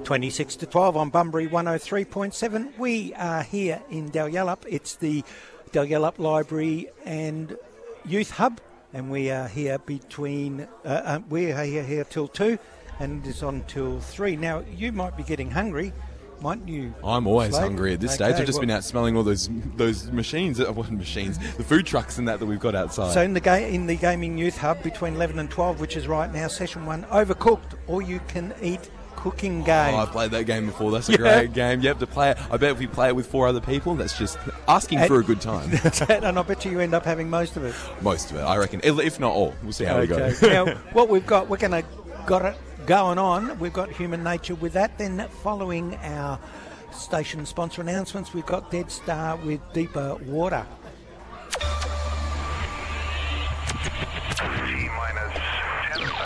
26 to 12 on Bunbury 103.7. We are here in Dalyellup. It's the Dalyellup Library and Youth Hub, and we are here here till 2, and it's on till 3. Now, you might be getting hungry, mightn't you? I'm always hungry at this stage. I've just been out smelling all those machines, the food trucks and that we've got outside. So in the Gaming Youth Hub between 11 and 12, which is right now, Session 1, Overcooked, all you can eat cooking game. Oh, I've played that game before. That's a great game. You have to play it. I bet if we play it with 4 other people, that's just asking for a good time. And I bet you end up having most of it. Most of it, I reckon. If not all. We'll see how we go. Now, what we've got, we're going to got it going on. We've got Human Nature with that. Then following our station sponsor announcements, we've got Dead Star with Deeper Water.